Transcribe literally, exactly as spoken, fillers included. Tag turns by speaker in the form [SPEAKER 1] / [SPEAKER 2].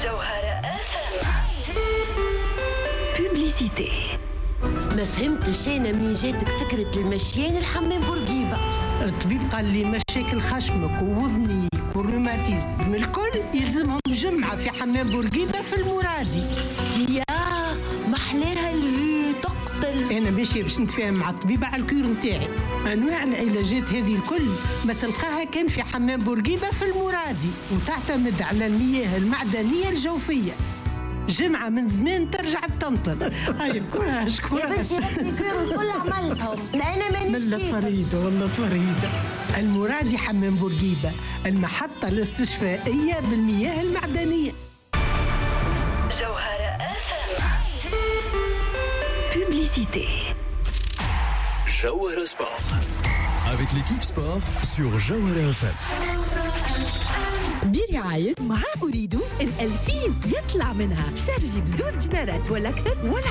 [SPEAKER 1] جوهرة اف ام. بوبليسيتي.
[SPEAKER 2] ما فهمتش انا منين جاتك فكره المشيان الحمام بورقيبه؟
[SPEAKER 3] الطبيب قال لي مشاكل خشمك ووذنيك والروماتيزم الكل يلزمهم جمعه في حمام بورقيبه في المرادي.
[SPEAKER 2] يا محلاها الفي تقتل.
[SPEAKER 3] انا ماشيه باش نتفاهم مع الطبيب على الكير نتاعي. انواع العلاجات هذه الكل ما تلقاها كان في حمام بورقيبه في المرادي، وتعتمد على المياه المعدنيه الجوفيه. جمعة من زمان ترجع تنطل. هاي كوراج كوراج
[SPEAKER 2] يا بنتي الكير الكل عملتهم، انا مانيش
[SPEAKER 3] والله
[SPEAKER 2] كيفك.
[SPEAKER 3] فريدة والله فريدة. المرادي حمام بورقيبة، المحطة الاستشفائية بالمياه المعدنية.
[SPEAKER 1] جوهرة اف ام. بوبليسيتي.
[SPEAKER 4] Jawhara Sport. Avec l'équipe sport sur Jawhara اف ام.
[SPEAKER 5] برعاية مع أريد الألفين يطلع منها شارجي بزوز دينارات ولا أكثر ولا